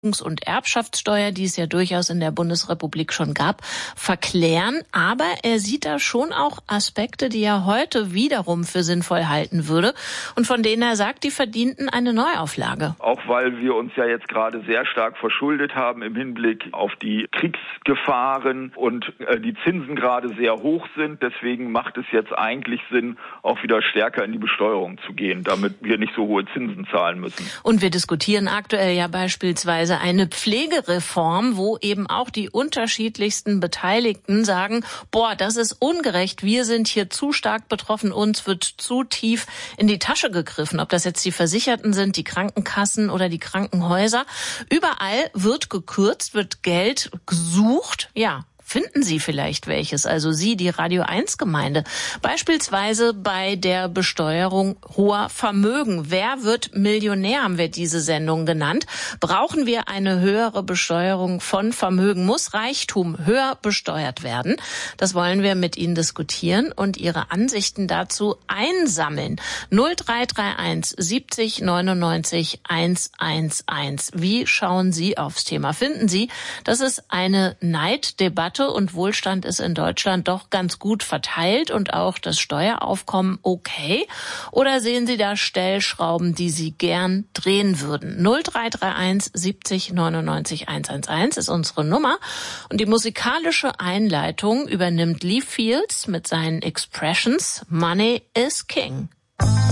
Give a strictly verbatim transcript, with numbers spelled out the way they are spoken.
und Erbschaftssteuer, die es ja durchaus in der Bundesrepublik schon gab, verklären. Aber er sieht da schon auch Aspekte, die er heute wiederum für sinnvoll halten würde und von denen er sagt, die verdienten eine Neuauflage. Auch weil wir uns ja jetzt gerade sehr stark verschuldet haben im Hinblick auf die Kriegsgefahren und äh, die Zinsen gerade sehr hoch sind. Deswegen macht es jetzt eigentlich Sinn, auch wieder stärker in die Besteuerung zu gehen, damit wir nicht so hohe Zinsen zahlen müssen. Und wir diskutieren aktuell ja beispielsweise eine Pflegereform, wo eben auch die unterschiedlichsten Beteiligten sagen, boah, das ist ungerecht, wir sind hier zu stark betroffen, uns wird zu tief in die Tasche gegriffen. Ob das jetzt die Versicherten sind, die Krankenkassen oder die Krankenhäuser. Überall wird gekürzt, wird Geld gesucht, ja. Finden Sie vielleicht welches, also Sie, die Radio eins Gemeinde, beispielsweise bei der Besteuerung hoher Vermögen. Wer wird Millionär, haben wir diese Sendung genannt. Brauchen wir eine höhere Besteuerung von Vermögen? Muss Reichtum höher besteuert werden? Das wollen wir mit Ihnen diskutieren und Ihre Ansichten dazu einsammeln. null drei drei eins siebzig neunundneunzig hundertzehn. Wie schauen Sie aufs Thema? Finden Sie, dass es eine Neiddebatte und Wohlstand ist in Deutschland doch ganz gut verteilt und auch das Steueraufkommen okay? Oder sehen Sie da Stellschrauben, die Sie gern drehen würden? null drei drei eins siebzig neunundneunzig hundertzehn ist unsere Nummer. Und die musikalische Einleitung übernimmt Lee Fields mit seinen Expressions. Money is King.